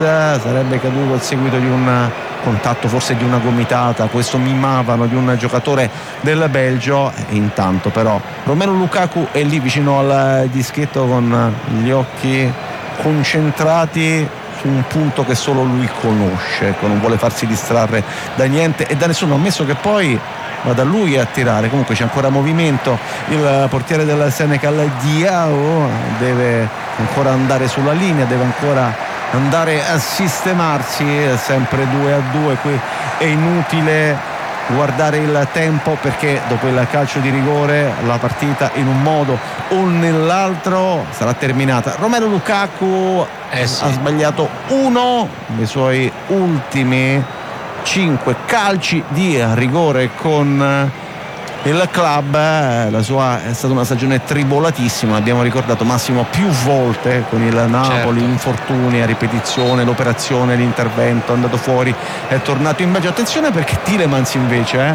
sarebbe caduto al seguito di un contatto, forse di una gomitata, questo mimavano di un giocatore del Belgio. E intanto però Romelu Lukaku è lì vicino al dischetto con gli occhi concentrati su un punto che solo lui conosce, non vuole farsi distrarre da niente e da nessuno, ammesso che poi vada lui a tirare. Comunque c'è ancora movimento, il portiere del Senegal Diao deve ancora andare sulla linea, deve ancora andare a sistemarsi, sempre 2-2. Qui è inutile guardare il tempo, perché dopo il calcio di rigore la partita in un modo o nell'altro sarà terminata. Romelu Lukaku ha sbagliato uno dei suoi ultimi 5 calci di rigore con il club. La sua è stata una stagione tribolatissima, l'abbiamo ricordato Massimo più volte, con il Napoli, certo. Infortuni a ripetizione, l'operazione, l'intervento, è andato fuori, è tornato in Belgio. Attenzione, perché Tielemans invece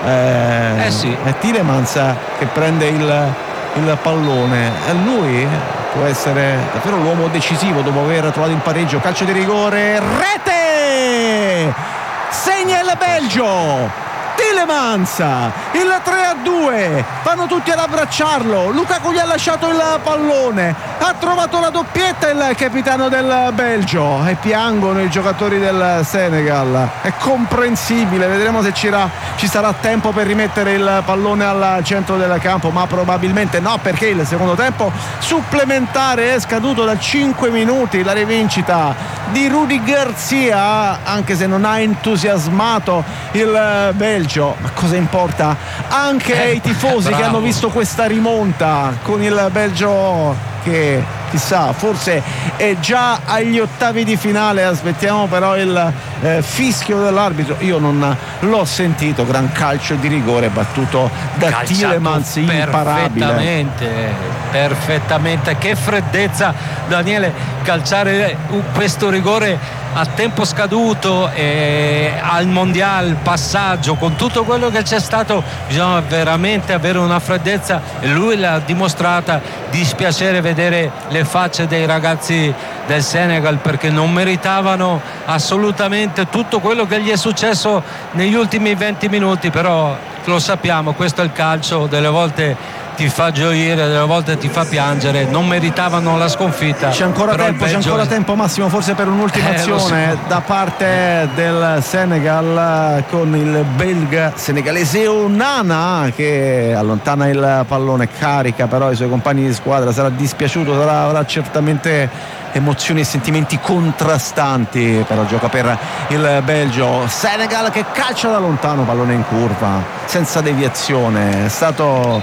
è Tielemans che prende il pallone e lui può essere davvero l'uomo decisivo dopo aver trovato il pareggio. Calcio di rigore, rete, segna il Belgio. Tielemans, il 3-2, vanno tutti ad abbracciarlo. Lukaku gli ha lasciato il pallone, ha trovato la doppietta il capitano del Belgio e piangono i giocatori del Senegal. È comprensibile, vedremo se ci sarà tempo per rimettere il pallone al centro del campo, ma probabilmente no, perché il secondo tempo supplementare è scaduto da 5 minuti. La rivincita di Rudi Garcia, anche se non ha entusiasmato il Belgio, ma cosa importa anche ai tifosi che hanno visto questa rimonta, con il Belgio che chissà forse è già agli ottavi di finale. Aspettiamo però il fischio dell'arbitro, io non l'ho sentito. Gran calcio di rigore battuto da Tielemans, imparabile, perfettamente. Che freddezza, Daniele, calciare questo rigore a tempo scaduto al mondiale, passaggio, con tutto quello che c'è stato, bisogna veramente avere una freddezza e lui l'ha dimostrata. Dispiacere vedere le facce dei ragazzi del Senegal, perché non meritavano assolutamente tutto quello che gli è successo negli ultimi 20 minuti, però lo sappiamo, questo è il calcio, delle volte ti fa gioire, delle volte ti fa piangere. Non meritavano la sconfitta. C'è ancora tempo Massimo, forse per un'ultima azione da parte del Senegal, con il belga senegalese Onana che allontana il pallone, carica però i suoi compagni di squadra. Sarà dispiaciuto, avrà certamente emozioni e sentimenti contrastanti, però gioca per il Belgio. Senegal che calcia da lontano, pallone in curva senza deviazione, è stato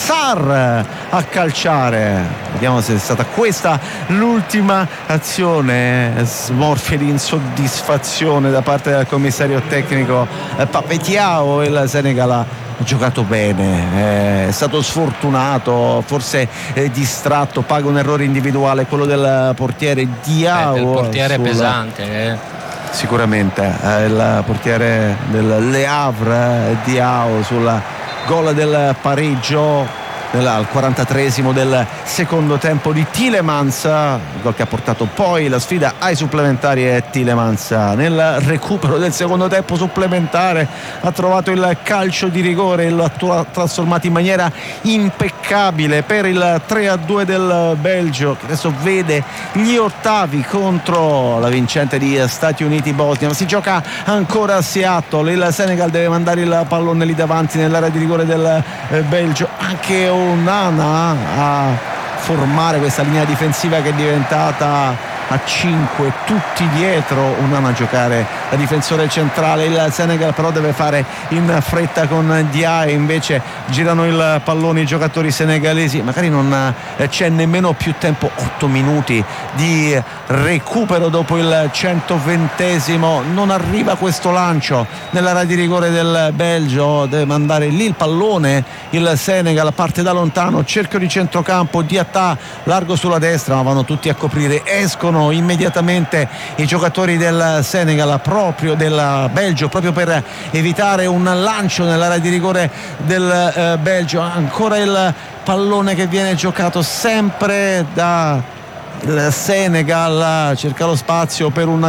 Sarr a calciare. Vediamo se è stata questa l'ultima azione. Smorfie di insoddisfazione da parte del commissario tecnico Papetiao. Il Senegal ha giocato bene, è stato sfortunato, forse distratto, paga un errore individuale, quello del portiere Diao. Il portiere pesante, sicuramente il portiere del Le Havre, Diao, sul gol del pareggio al 43esimo del secondo tempo di Tielemans, gol che ha portato poi la sfida ai supplementari. E Tielemans nel recupero del secondo tempo supplementare ha trovato il calcio di rigore e lo ha trasformato in maniera impeccabile per il 3-2 del Belgio, che adesso vede gli ottavi contro la vincente di Stati Uniti-Bosnia. Ma si gioca ancora a Seattle, il Senegal deve mandare il pallone lì davanti nell'area di rigore del Belgio. Anche Onana a formare questa linea difensiva che è diventata a 5, tutti dietro. Onana a giocare da difensore centrale. Il Senegal però deve fare in fretta con Dia, e invece girano il pallone i giocatori senegalesi. Magari non c'è nemmeno più tempo, 8 minuti di recupero dopo il 120esimo. Non arriva questo lancio nell'area di rigore del Belgio, deve mandare lì il pallone il Senegal, parte da lontano, cerchio di centrocampo, Diatta largo sulla destra, ma vanno tutti a coprire, escono immediatamente i giocatori del Senegal, proprio del Belgio, proprio per evitare un lancio nell'area di rigore del Belgio. Ancora il pallone che viene giocato sempre da il Senegal, cerca lo spazio per un